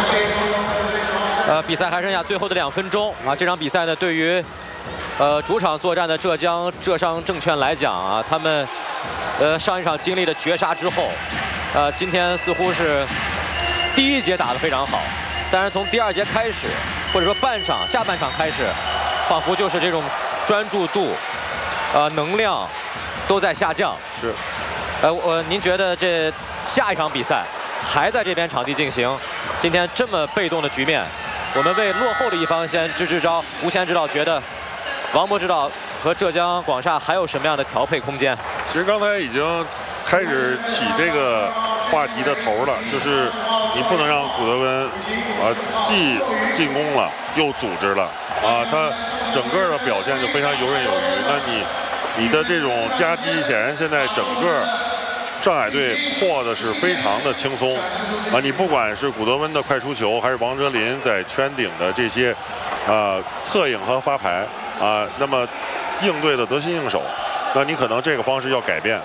比赛还剩下最后的2分钟啊！这场比赛呢，对于主场作战的浙江浙商证券来讲啊，他们上一场经历了绝杀之后，今天似乎是第1节打得非常好，但是从第2节开始，或者说下半场开始，仿佛就是这种专注度、能量都在下降。 是， 您觉得这下一场比赛还在这边场地进行？今天这么被动的局面，我们为落后的一方先支支招。吴谦指导觉得，王博指导和浙江广厦还有什么样的调配空间？ 其实刚才已经开始起这个话题的头了，就是你不能让古德温既进攻了又组织了他整个的表现就非常游刃有余。那你的这种夹击，显然现在整个上海队破的是非常的轻松你不管是古德温的快出球，还是王哲林在圈顶的这些策应和发牌那么应对的得心应手，那你可能这个方式要改变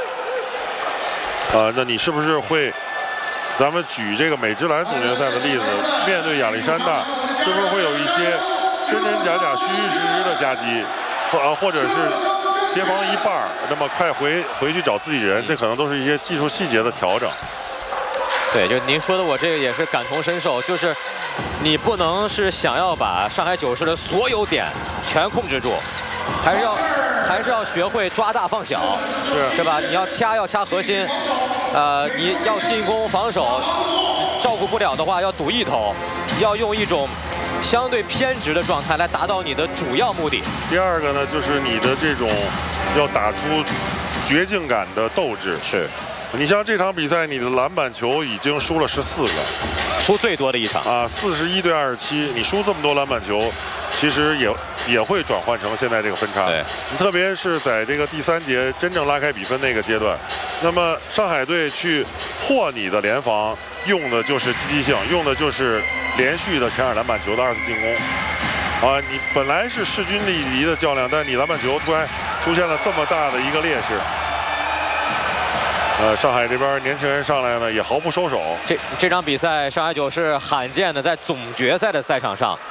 那你是不是会？咱们举这个美职篮总决赛的例子，面对亚历山大，是不是会有一些真真假假、虚虚实实的夹击，或者是协防一半，那么快回去找自己人，这可能都是一些技术细节的调整。 对，就您说的，我这个也是感同身受，就是你不能是想要把上海9市的所有点全控制住，还是要学会抓大放小，是吧？你要掐核心，你要进攻防守，照顾不了的话要赌一头，要用一种相对偏执的状态来达到你的主要目的。 第二个呢，就是你的这种要打出绝境感的斗志。 是， 你像这场比赛，你的篮板球已经输了14个， 输最多的一场 41对27，你输这么多篮板球，其实也会转换成现在这个分差。 对， 你特别是在这个第3节真正拉开比分那个阶段，那么上海队去破你的联防，用的就是积极性，用的就是连续的前场篮板球的2次进攻。你本来是势均力敌的较量，但是你篮板球突然出现了这么大的一个劣势。上海这边年轻人上来呢，也毫不收手。 这场比赛，上海9市罕见的在总决赛的赛场上